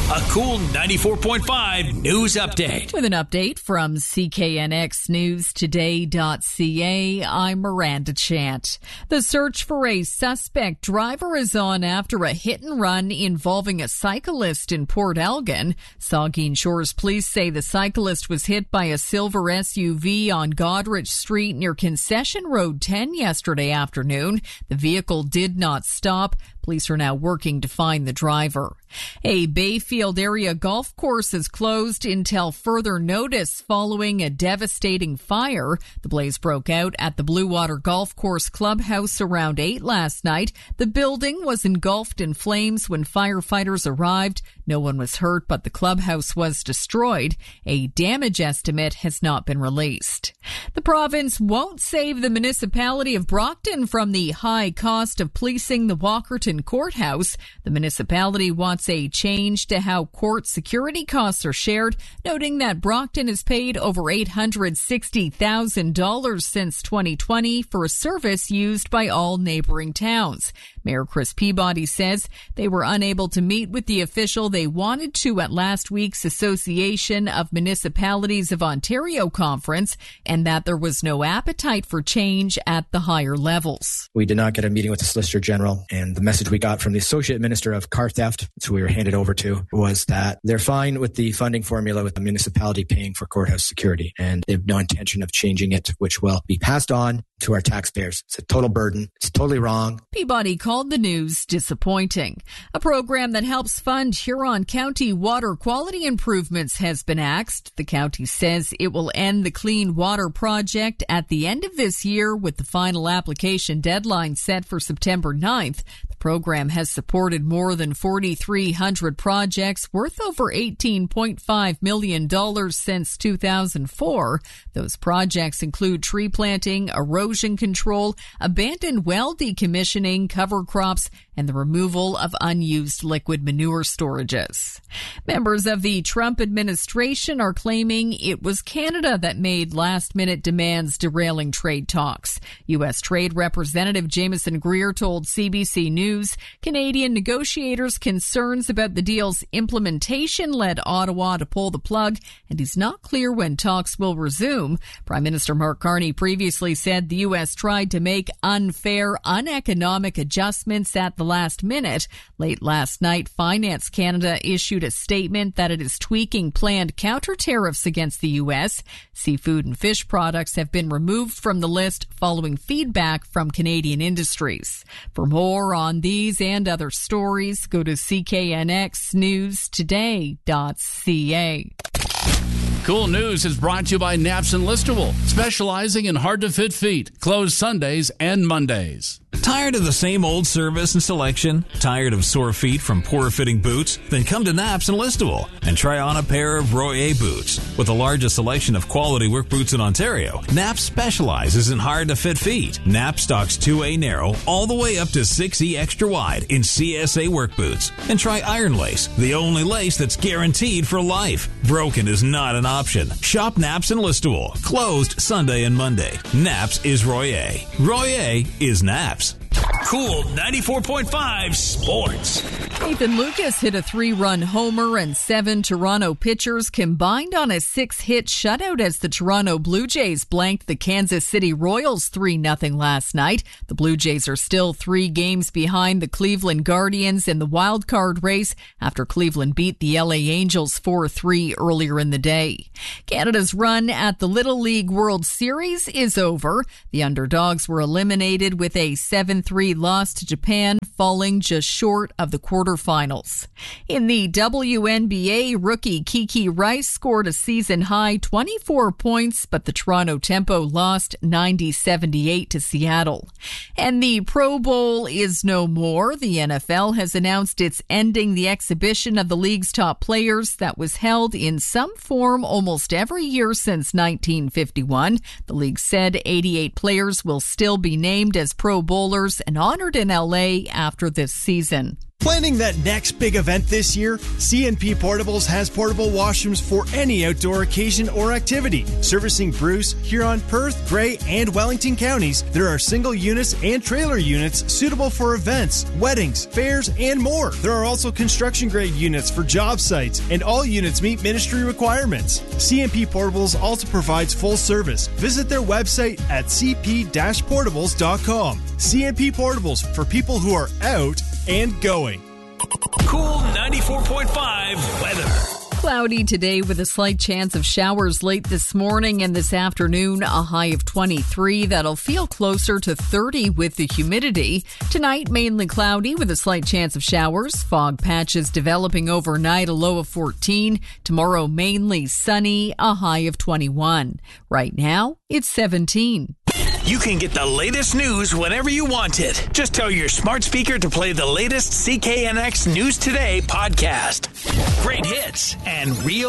A cool 94.5 news update. With an update from CKNXNewsToday.ca, I'm Miranda Chant. The search for a suspect driver is on after a hit and run involving a cyclist in Port Elgin. Saugeen Shores police say the cyclist was hit by a silver SUV on Goderich Street near Concession Road 10 yesterday afternoon. The vehicle did not stop. Police are now working to find the driver. A Bayfield area golf course is closed until further notice following a devastating fire. The blaze broke out at the Blue Water Golf Course clubhouse around 8 last night. The building was engulfed in flames when firefighters arrived. No one was hurt, but the clubhouse was destroyed. A damage estimate has not been released. The province won't save the municipality of Brockton from the high cost of policing the Walkerton courthouse. The municipality wants a change to how court security costs are shared, noting that Brockton has paid over $860,000 since 2020 for a service used by all neighboring towns. Mayor Chris Peabody says they were unable to meet with the official they wanted to at last week's Association of Municipalities of Ontario conference, and that there was no appetite for change at the higher levels. We did not get a meeting with the Solicitor General, and the message we got from the Associate Minister of Car Theft, who we were handed over to, was that they're fine with the funding formula with the municipality paying for courthouse security, and they have no intention of changing it, which will be passed on to our taxpayers. It's a total burden. It's totally wrong. Peabody called the news disappointing. A program that helps fund Huron County water quality improvements has been axed. The county says it will end the Clean Water Project at the end of this year, with the final application deadline set for September 9th. The program has supported more than 4,300 projects worth over $18.5 million since 2004. Those projects include tree planting, erosion control, abandoned well decommissioning, cover crops, and the removal of unused liquid manure storages. Members of the Trump administration are claiming it was Canada that made last-minute demands derailing trade talks. U.S. Trade Representative Jameson Greer told CBC News Canadian negotiators' concerns about the deal's implementation led Ottawa to pull the plug, and he's not clear when talks will resume. Prime Minister Mark Carney previously said the U.S. tried to make unfair, uneconomic adjustments at the last minute. Late last night, Finance Canada issued a statement that it is tweaking planned counter tariffs against the U.S. Seafood and fish products have been removed from the list following feedback from Canadian industries. For more on these and other stories, go to CKNXNewsToday.ca. Cool News is brought to you by Naps and Listowel, specializing in hard-to-fit feet, closed Sundays and Mondays. Tired of the same old service and selection? Tired of sore feet from poor-fitting boots? Then come to Naps and Listowel and try on a pair of Royer boots. With the largest selection of quality work boots in Ontario, Naps specializes in hard-to-fit feet. Naps stocks 2A narrow all the way up to 6E extra wide in CSA work boots. And try Iron Lace, the only lace that's guaranteed for life. Broken is not an option. Shop Naps and Listowel, closed Sunday and Monday. Naps is Royer. Royer is Naps. Cool 94.5 Sports. Nathan Lucas hit a 3-run homer, and 7 Toronto pitchers combined on a 6-hit shutout as the Toronto Blue Jays blanked the Kansas City Royals 3-0 last night. The Blue Jays are still 3 games behind the Cleveland Guardians in the wild card race after Cleveland beat the LA Angels 4-3 earlier in the day. Canada's run at the Little League World Series is over. The underdogs were eliminated with a 7-3 loss to Japan, falling just short of the quarterfinals. In the WNBA, rookie Kiki Rice scored a season-high 24 points, but the Toronto Tempo lost 90-78 to Seattle. And the Pro Bowl is no more. The NFL has announced it's ending the exhibition of the league's top players that was held in some form almost every year since 1951. The league said 88 players will still be named as Pro Bowlers and honored in LA after this season. Planning that next big event this year? CNP Portables has portable washrooms for any outdoor occasion or activity. Servicing Bruce, Huron, Perth, Grey, and Wellington counties, there are single units and trailer units suitable for events, weddings, fairs, and more. There are also construction-grade units for job sites, and all units meet ministry requirements. CNP Portables also provides full service. Visit their website at cp-portables.com. CNP Portables, for people who are out and going. Cool 94.5 weather. Cloudy today with a slight chance of showers late this morning and this afternoon, a high of 23. That'll feel closer to 30 with the humidity. Tonight, mainly cloudy with a slight chance of showers. Fog patches developing overnight, a low of 14. Tomorrow, mainly sunny, a high of 21. Right now, it's 17. You can get the latest news whenever you want it. Just tell your smart speaker to play the latest CKNX News Today podcast. Great hits and real